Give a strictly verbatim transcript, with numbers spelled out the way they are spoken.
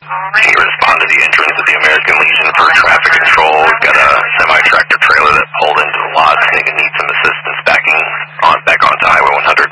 Can you respond to the entrance of the American Legion for traffic control? We've got a semi-tractor trailer that pulled into the lot. I think it needs some assistance backing on back onto Highway one hundred.